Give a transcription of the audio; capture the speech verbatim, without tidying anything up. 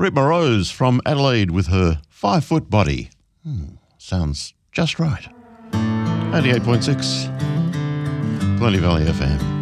Marguerite Moreau's from Adelaide with her five-foot body. Hmm, sounds just right. eighty-eight point six, Plenty Valley F M.